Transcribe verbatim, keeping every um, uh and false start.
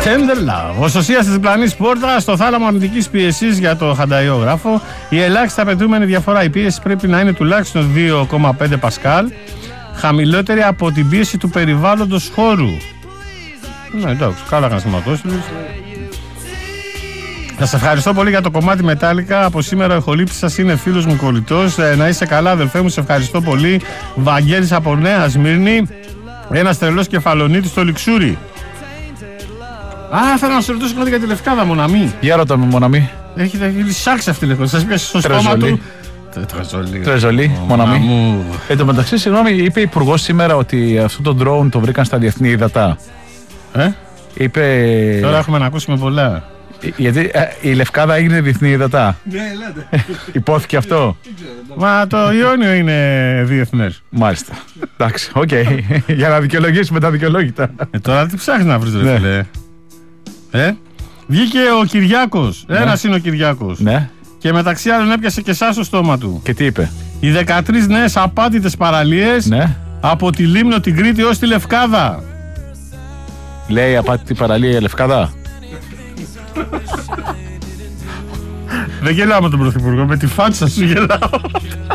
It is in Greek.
Tender Love. Ο Σωσίας της διπλανής πόρτα στο θάλαμο αρνητικής πίεσης για το χανταϊόγραφο. Η ελάχιστα απαιτούμενη διαφορά. Η πίεση πρέπει να είναι τουλάχιστον δύο κόμμα πέντε Πασκάλ, χαμηλότερη από την πίεση του περιβάλλοντος χώρου. Ναι, εντάξει, καλά να σηματώσεις. Θα σε ευχαριστώ πολύ για το κομμάτι Μετάλλικα. Από σήμερα ο ηχολήπτης σας είναι φίλος μου κολλητός. Ε, να είσαι καλά, αδελφέ μου, σε ευχαριστώ πολύ. Βαγγέλης από Νέα Σμύρνη. Ένας τρελός κεφαλονίτης στο Λιξούρι. Α, θέλω να σε ρωτήσω κάτι για τη Λευκάδα, Μοναμή. Για ρώτα με, Μοναμή. Έχει σάξει αυτή η Λευκάδα. Σας πιάσει στο στόμα του. Τρεζολί. Τρεζολί, Μοναμή. Εν τω μεταξύ, συγγνώμη, είπε υπουργός σήμερα ότι αυτό το drone το βρήκαν στα διεθνή ύδατα. Ε? Είπε... Τώρα έχουμε να ακούσουμε πολλά. Γιατί ε, η Λευκάδα έγινε διεθνή ύδατα. Ναι, ελάτε. Υπόθηκε αυτό. Μα το Ιόνιο είναι διεθνές. Μάλιστα. Εντάξει, οκ. Okay. Για να δικαιολογήσουμε τα δικαιολόγητα. Ε, τώρα τι ψάχνεις να βρεις, ρε φίλε. Ε? Βγήκε ο Κυριάκος. Ναι. Ένας είναι ο Κυριάκος. Ναι. Και μεταξύ άλλων έπιασε και εσάς στο στόμα του. Και τι είπε? Οι δεκατρείς νέες απάτητες παραλίες, ναι, από τη Λίμνο, την Κρήτη ως τη Λευκάδα. Λέει απάτητη παραλία η Λευκάδα. Δεν γελάω με τον Πρωθυπουργό, με τη φάτσα σου γελάω.